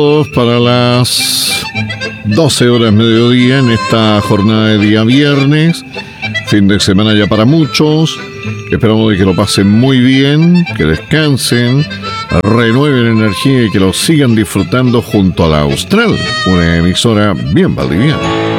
minutos para las 12 horas mediodía en esta jornada de día viernes. Fin de semana ya para muchos. Esperamos que lo pasen muy bien, que descansen, renueven energía y que lo sigan disfrutando junto a la Austral, una emisora bien valdiviana.